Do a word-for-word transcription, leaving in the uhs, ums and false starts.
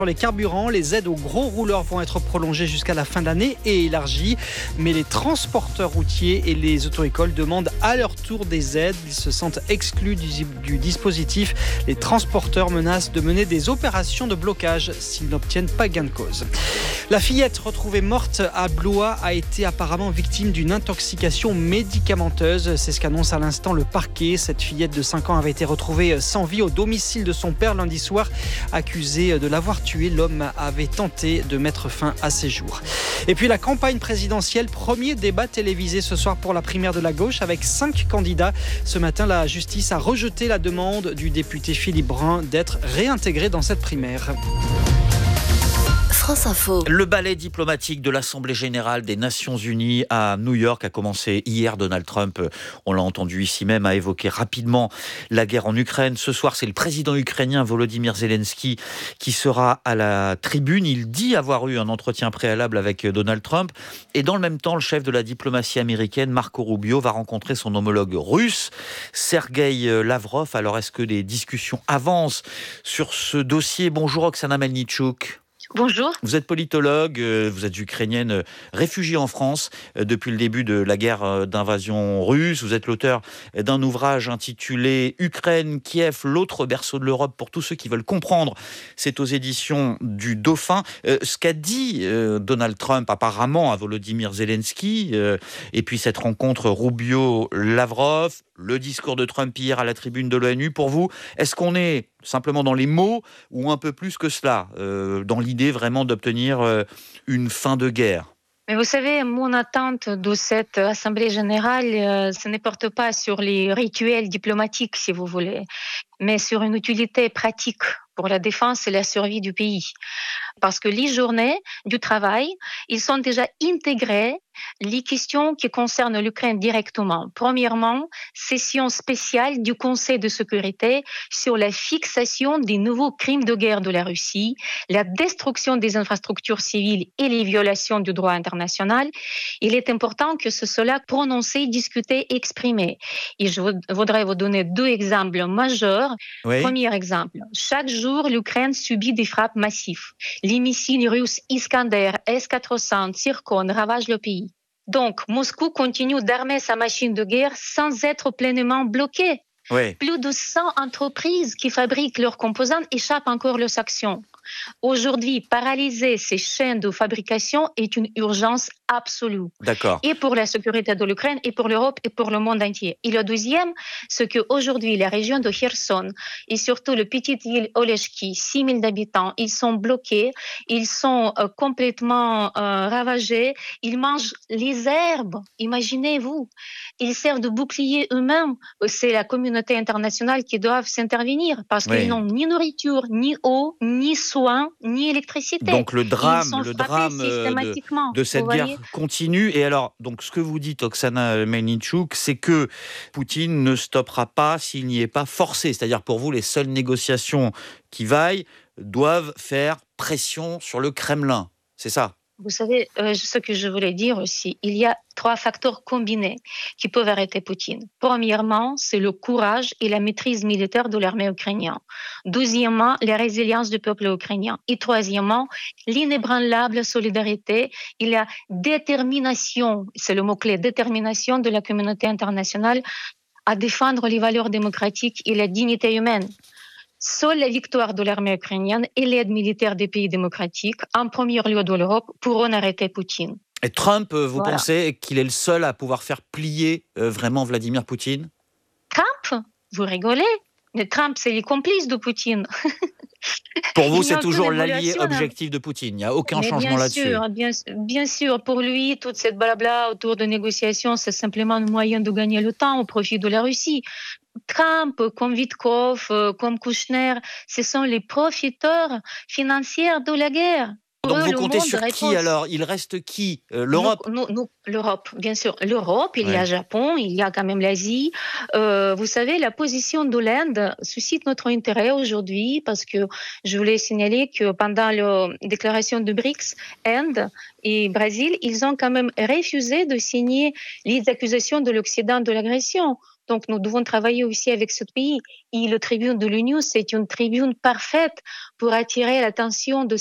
Sur les carburants, les aides aux gros rouleurs vont être prolongées jusqu'à la fin d'année et élargies. Mais les transporteurs routiers et les auto-écoles demandent à leur tour des aides. Ils se sentent exclus du, du dispositif. Les transporteurs menacent de mener des opérations de blocage s'ils n'obtiennent pas gain de cause. La fillette retrouvée morte à Blois a été apparemment victime d'une intoxication médicamenteuse. C'est ce qu'annonce à l'instant le parquet. Cette fillette de cinq ans avait été retrouvée sans vie au domicile de son père lundi soir, accusée de l'avoir tuée. L'homme avait tenté de mettre fin à ses jours. Et puis la campagne présidentielle, premier débat télévisé ce soir pour la primaire de la gauche avec cinq candidats. Ce matin, la justice a rejeté la demande du député Philippe Brun d'être réintégré dans cette primaire. France Info. Le ballet diplomatique de l'Assemblée générale des Nations unies à New York a commencé hier. Donald Trump, on l'a entendu ici même, a évoqué rapidement la guerre en Ukraine. Ce soir, c'est le président ukrainien Volodymyr Zelensky qui sera à la tribune. Il dit avoir eu un entretien préalable avec Donald Trump. Et dans le même temps, le chef de la diplomatie américaine, Marco Rubio, va rencontrer son homologue russe, Sergueï Lavrov. Alors, est-ce que les discussions avancent sur ce dossier ? Bonjour Oksana Melnichouk. Bonjour. Vous êtes politologue, vous êtes ukrainienne réfugiée en France depuis le début de la guerre d'invasion russe. Vous êtes l'auteur d'un ouvrage intitulé « Ukraine, Kiev, l'autre berceau de l'Europe » pour tous ceux qui veulent comprendre. C'est aux éditions du Dauphin. Ce qu'a dit Donald Trump apparemment à Volodymyr Zelensky, et puis cette rencontre Rubio-Lavrov, le discours de Trump hier à la tribune de l'ONU, pour vous, est-ce qu'on est simplement dans les mots ou un peu plus que cela, euh, dans l'idée vraiment d'obtenir euh, une fin de guerre ? Mais vous savez, mon attente de cette Assemblée générale, euh, ce ne porte pas sur les rituels diplomatiques, si vous voulez, mais sur une utilité pratique pour la défense et la survie du pays. Parce que les journées du travail, ils sont déjà intégrés les questions qui concernent l'Ukraine directement. Premièrement, session spéciale du Conseil de sécurité sur la fixation des nouveaux crimes de guerre de la Russie, la destruction des infrastructures civiles et les violations du droit international. Il est important que ce soit prononcé, discuté, exprimé. Et je voudrais vous donner deux exemples majeurs. Oui. Premier exemple, chaque jour, l'Ukraine subit des frappes massives. Les missiles russes Iskander, S quatre cents, Zircon ravagent le pays. Donc, Moscou continue d'armer sa machine de guerre sans être pleinement bloqué. Oui. Plus de cent entreprises qui fabriquent leurs composants échappent encore aux sanctions. Aujourd'hui, paralyser ces chaînes de fabrication est une urgence absolue. D'accord. Et pour la sécurité de l'Ukraine, et pour l'Europe, et pour le monde entier. Et le deuxième, c'est qu'aujourd'hui, la région de Kherson, et surtout le petite île Oleshki, six mille habitants, ils sont bloqués, ils sont euh, complètement euh, ravagés, ils mangent les herbes, imaginez-vous. Ils servent de bouclier eux-mêmes. C'est la communauté internationale qui doit s'intervenir, parce Oui. qu'ils n'ont ni nourriture, ni eau, ni soins, ni électricité. Donc le drame, Ils sont le frappés drame euh, systématiquement, de, de cette vous guerre voyez. continue. Et alors, donc ce que vous dites, Oksana Melnichouk, c'est que Poutine ne stoppera pas s'il n'y est pas forcé. C'est-à-dire pour vous, les seules négociations qui vaillent doivent faire pression sur le Kremlin. C'est ça ? Vous savez, euh, ce que je voulais dire aussi, il y a trois facteurs combinés qui peuvent arrêter Poutine. Premièrement, c'est le courage et la maîtrise militaire de l'armée ukrainienne. Deuxièmement, la résilience du peuple ukrainien. Et troisièmement, l'inébranlable solidarité et la détermination, c'est le mot-clé, détermination de la communauté internationale à défendre les valeurs démocratiques et la dignité humaine. Seule la victoire de l'armée ukrainienne et l'aide militaire des pays démocratiques, en premier lieu de l'Europe, pourront arrêter Poutine. Et Trump, vous Voilà. pensez qu'il est le seul à pouvoir faire plier euh, vraiment Vladimir Poutine ? Trump, vous rigolez, mais Trump, c'est le complice de Poutine. Pour vous, Il n'y c'est a toujours aucune l'allié évaluation, hein. objectif de Poutine. Il n'y a aucun Mais changement bien là-dessus. sûr, bien, bien sûr, pour lui, toute cette blabla autour de négociations, c'est simplement un moyen de gagner le temps au profit de la Russie. Trump, comme Witkoff, comme Kushner, ce sont les profiteurs financiers de la guerre. Donc Eux, vous le comptez monde sur qui répond- alors ? Il reste qui ? Euh, L'Europe ? Nous- nous- nous- L'Europe, bien sûr. L'Europe, il y a Ouais. Japon, il y a quand même l'Asie. Euh, vous savez, la position de l'Inde suscite notre intérêt aujourd'hui parce que je voulais signaler que pendant la déclaration de BRICS, Inde et Brésil, ils ont quand même refusé de signer les accusations de l'Occident de l'agression. Donc, nous devons travailler aussi avec ce pays. Et le tribune de l'U N U, c'est une tribune parfaite pour attirer l'attention de